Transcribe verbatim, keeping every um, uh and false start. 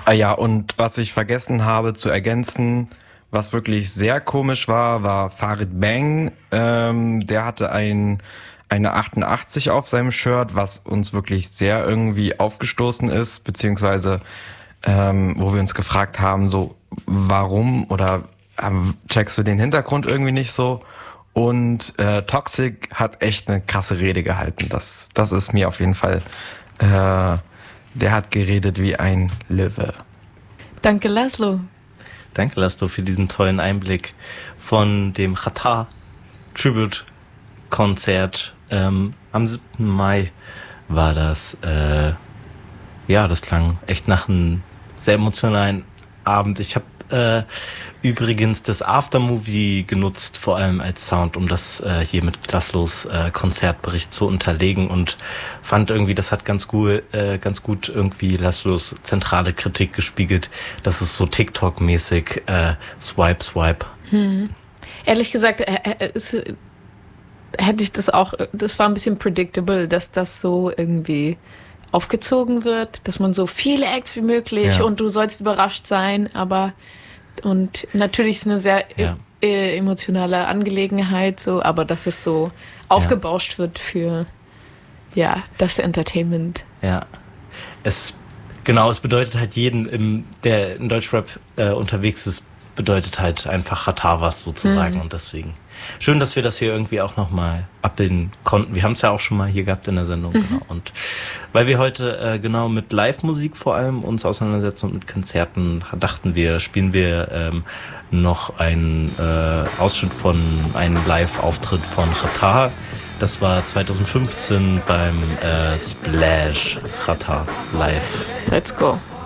Ah ja, und was ich vergessen habe zu ergänzen, was wirklich sehr komisch war, war Farid Bang. Ähm, der hatte ein eine achtundachtzig auf seinem Shirt, was uns wirklich sehr irgendwie aufgestoßen ist, beziehungsweise ähm, wo wir uns gefragt haben, so warum oder ähm, checkst du den Hintergrund irgendwie nicht so? Und äh, Toxic hat echt eine krasse Rede gehalten. Das, das ist mir auf jeden Fall, äh, der hat geredet wie ein Löwe. Danke, Laszlo. Danke, Laszlo, für diesen tollen Einblick von dem Xatar Tribute Konzert. Ähm, am siebten Mai war das. Äh, ja, das klang echt nach einem sehr emotionalen Abend. Ich habe äh, übrigens das Aftermovie genutzt, vor allem als Sound, um das äh, hier mit Laszlos äh, Konzertbericht zu unterlegen und fand irgendwie, das hat ganz gut, äh, ganz gut irgendwie Laszlos zentrale Kritik gespiegelt. Das ist so TikTok-mäßig äh, Swipe, Swipe. Hm. Ehrlich gesagt, äh, äh, ist, hätte ich das auch, das war ein bisschen predictable, dass das so irgendwie aufgezogen wird, dass man so viele Acts wie möglich ja. und du sollst überrascht sein, aber und natürlich ist es eine sehr ja. e- emotionale Angelegenheit, so, aber dass es so aufgebauscht ja. wird für ja das Entertainment. Ja, es genau, es bedeutet halt jeden, im, der in Deutschrap äh, unterwegs ist, bedeutet halt einfach Xatar was sozusagen mhm. und deswegen schön, dass wir das hier irgendwie auch nochmal abbilden konnten. Wir haben es ja auch schon mal hier gehabt in der Sendung. Mhm. Genau. Und weil wir heute äh, genau mit Live-Musik vor allem uns auseinandersetzen und mit Konzerten, dachten wir, spielen wir ähm, noch einen äh, Ausschnitt von einem Live-Auftritt von Xatar. Das war zwanzig fünfzehn beim äh, Splash Xatar Live. Let's go.